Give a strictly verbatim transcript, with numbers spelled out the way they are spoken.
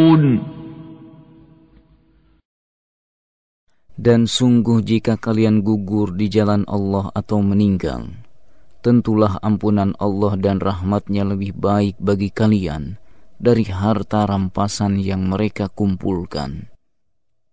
ينفقون. Dan sungguh jika kalian gugur di jalan Allah atau meninggal, tentulah ampunan Allah dan rahmatnya lebih baik bagi kalian dari harta rampasan yang mereka kumpulkan.